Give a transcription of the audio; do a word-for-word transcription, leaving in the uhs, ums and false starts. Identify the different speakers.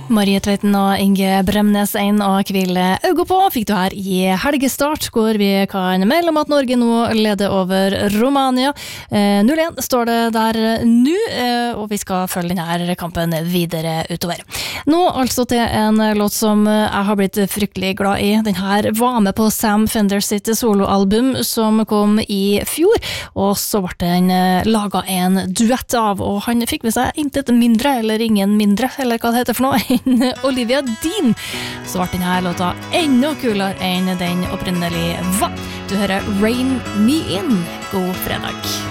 Speaker 1: Marie Tveiten og Inge Bremnes en og Kvile Øgo på fikk du her i helgestart, hvor vi kan melde om at Norge nå leder over Romania. Eh, null én står det der nå, eh, og vi skal følge denne kampen videre utover. Nå altså til en låt som jeg har blitt fryktelig glad i. Den her var med på Sam Fender sitt soloalbum som kom i fjor, og så ble den laget en duett av, og han fikk med seg intet mindre, eller ingen mindre, eller hva det heter for noe, Olivia Dean. Så ble denne låta enda kulere enn den opprinnelig var. Du hører Rain Me In. God fredag.